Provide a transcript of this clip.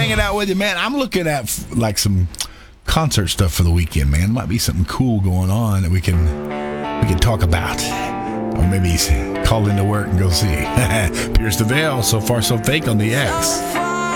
hanging out with you, man. I'm looking at like some concert stuff for the weekend, man. Might be something cool going on that we can talk about. Or maybe call into work and go see. Pierce the Veil, So Far So Fake on the X.